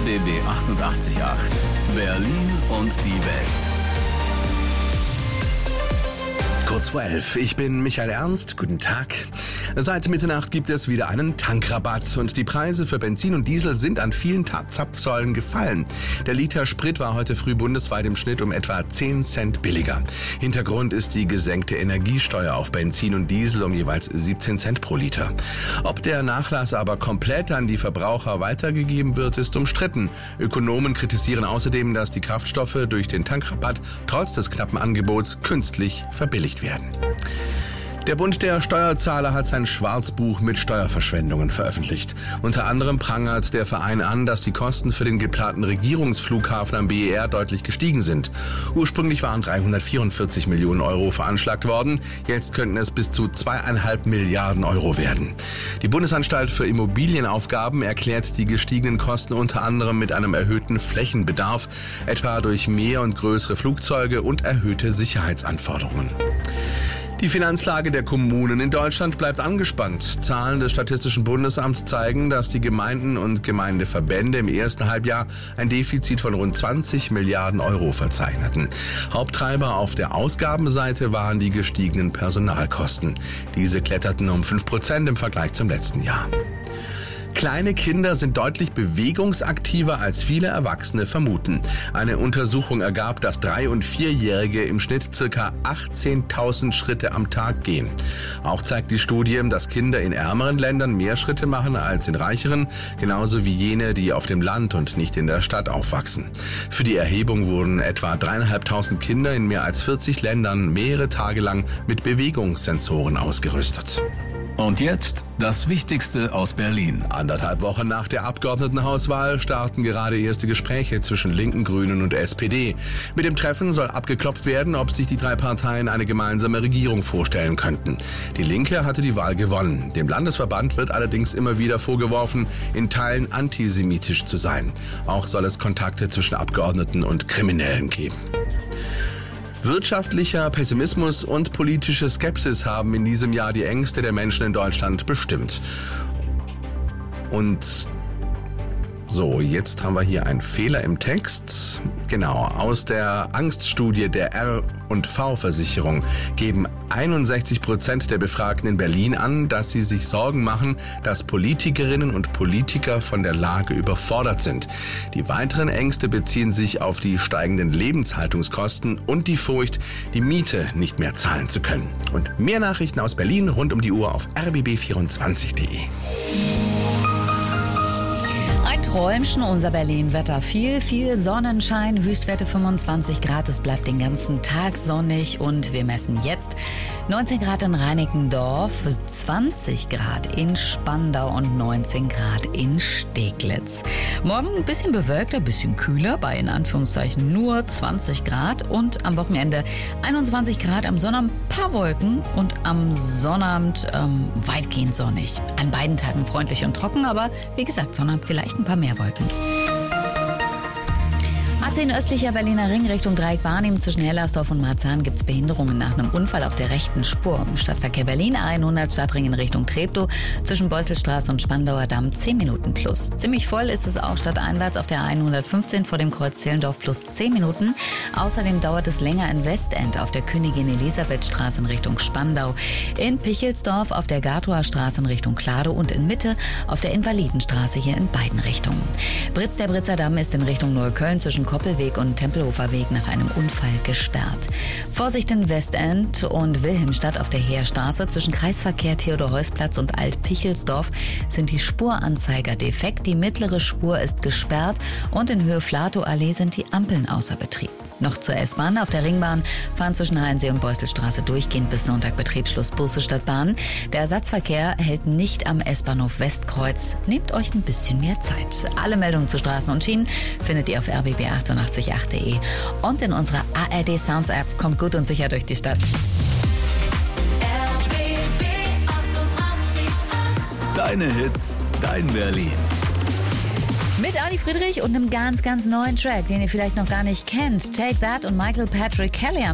RBB 88.8 Berlin und die Welt. Kurz vor 11. Ich bin Michael Ernst. Guten Tag. Seit Mitternacht gibt es wieder einen Tankrabatt und die Preise für Benzin und Diesel sind an vielen Zapfsäulen gefallen. Der Liter Sprit war heute früh bundesweit im Schnitt um etwa 10 Cent billiger. Hintergrund ist die gesenkte Energiesteuer auf Benzin und Diesel um jeweils 17 Cent pro Liter. Ob der Nachlass aber komplett an die Verbraucher weitergegeben wird, ist umstritten. Ökonomen kritisieren außerdem, dass die Kraftstoffe durch den Tankrabatt trotz des knappen Angebots künstlich verbilligt werden. Der Bund der Steuerzahler hat sein Schwarzbuch mit Steuerverschwendungen veröffentlicht. Unter anderem prangert der Verein an, dass die Kosten für den geplanten Regierungsflughafen am BER deutlich gestiegen sind. Ursprünglich waren 344 Millionen Euro veranschlagt worden. Jetzt könnten es bis zu 2,5 Milliarden Euro werden. Die Bundesanstalt für Immobilienaufgaben erklärt die gestiegenen Kosten unter anderem mit einem erhöhten Flächenbedarf, etwa durch mehr und größere Flugzeuge und erhöhte Sicherheitsanforderungen. Die Finanzlage der Kommunen in Deutschland bleibt angespannt. Zahlen des Statistischen Bundesamts zeigen, dass die Gemeinden und Gemeindeverbände im ersten Halbjahr ein Defizit von rund 20 Milliarden Euro verzeichneten. Haupttreiber auf der Ausgabenseite waren die gestiegenen Personalkosten. Diese kletterten um 5% im Vergleich zum letzten Jahr. Kleine Kinder sind deutlich bewegungsaktiver, als viele Erwachsene vermuten. Eine Untersuchung ergab, dass 3- und 4-Jährige im Schnitt ca. 18.000 Schritte am Tag gehen. Auch zeigt die Studie, dass Kinder in ärmeren Ländern mehr Schritte machen als in reicheren, genauso wie jene, die auf dem Land und nicht in der Stadt aufwachsen. Für die Erhebung wurden etwa 3.500 Kinder in mehr als 40 Ländern mehrere Tage lang mit Bewegungssensoren ausgerüstet. Und jetzt das Wichtigste aus Berlin. 1,5 Wochen nach der Abgeordnetenhauswahl starten gerade erste Gespräche zwischen Linken, Grünen und SPD. Mit dem Treffen soll abgeklopft werden, ob sich die drei Parteien eine gemeinsame Regierung vorstellen könnten. Die Linke hatte die Wahl gewonnen. Dem Landesverband wird allerdings immer wieder vorgeworfen, in Teilen antisemitisch zu sein. Auch soll es Kontakte zwischen Abgeordneten und Kriminellen geben. Wirtschaftlicher Pessimismus und politische Skepsis haben in diesem Jahr die Ängste der Menschen in Deutschland bestimmt. Und so, jetzt haben wir hier einen Fehler im Text. Genau, aus der Angststudie der R&V-Versicherung geben 61% der Befragten in Berlin an, dass sie sich Sorgen machen, dass Politikerinnen und Politiker von der Lage überfordert sind. Die weiteren Ängste beziehen sich auf die steigenden Lebenshaltungskosten und die Furcht, die Miete nicht mehr zahlen zu können. Und mehr Nachrichten aus Berlin rund um die Uhr auf rbb24.de. Träumchen, unser Berlin-Wetter. Viel Sonnenschein, Höchstwerte 25 Grad. Es bleibt den ganzen Tag sonnig und wir messen jetzt 19 Grad in Reinickendorf, 20 Grad in Spandau und 19 Grad in Steglitz. Morgen ein bisschen bewölkter, ein bisschen kühler, bei in Anführungszeichen nur 20 Grad und am Wochenende 21 Grad, am Sonnabend ein paar Wolken und am Sonnabend weitgehend sonnig. An beiden Tagen freundlich und trocken, aber wie gesagt, Sonnabend vielleicht ein paar mehr Wolken. A10 östlicher Berliner Ring Richtung Dreieck wahrnehmen. Zwischen Hellersdorf und Marzahn gibt es Behinderungen nach einem Unfall auf der rechten Spur. Im Stadtverkehr Berlin A100 Stadtring in Richtung Treptow zwischen Beusselstraße und Spandauer Damm 10 Minuten plus. Ziemlich voll ist es auch stadteinwärts auf der A115 vor dem Kreuz Zehlendorf plus 10 Minuten. Außerdem dauert es länger in Westend auf der Königin Elisabeth Straße in Richtung Spandau, in Pichelsdorf auf der Gartower Straße in Richtung Kladow und in Mitte auf der Invalidenstraße hier in beiden Richtungen. Der Britzer Damm ist in Richtung Neukölln zwischen Koppelweg und Tempelhofer Weg nach einem Unfall gesperrt. Vorsicht in Westend und Wilhelmstadt auf der Heerstraße zwischen Kreisverkehr Theodor-Heuss-Platz und Alt-Pichelsdorf sind die Spuranzeiger defekt. Die mittlere Spur ist gesperrt und in Höhe Flatow-Allee sind die Ampeln außer Betrieb. Noch zur S-Bahn. Auf der Ringbahn fahren zwischen Hallensee und Beusselstraße durchgehend bis Sonntag Betriebsschluss Busse statt Bahn. Der Ersatzverkehr hält nicht am S-Bahnhof Westkreuz. Nehmt euch ein bisschen mehr Zeit. Alle Meldungen zu Straßen und Schienen findet ihr auf rbb888.de und in unserer ARD Sounds App. Kommt gut und sicher durch die Stadt. RBB 88.8 Deine Hits, dein Berlin. Mit Ali Friedrich und einem ganz neuen Track, den ihr vielleicht noch gar nicht kennt. Take That und Michael Patrick Kelly.